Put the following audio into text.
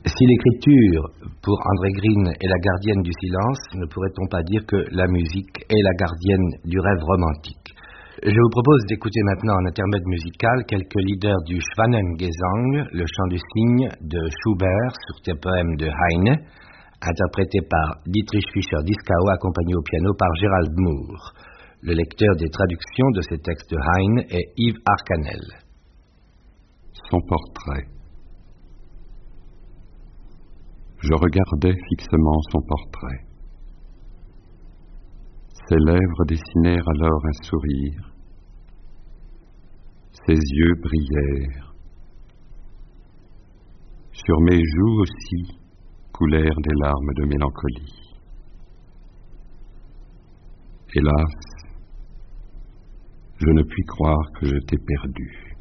Si l'écriture, pour André Green, est la gardienne du silence, ne pourrait-on pas dire que la musique est la gardienne du rêve romantique? Je vous propose d'écouter maintenant en intermède musical quelques leaders du Schwanengesang, le chant du cygne de Schubert sur des poèmes de Heine, interprété par Dietrich Fischer-Dieskau, accompagné au piano par Gerald Moore. Le lecteur des traductions de ces textes de Heine est Yves Arcanel. Son portrait. Je regardais fixement son portrait. Ses lèvres dessinèrent alors un sourire. Ses yeux brillèrent. Sur mes joues aussi coulèrent des larmes de mélancolie. Hélas, je ne puis croire que je t'ai perdu.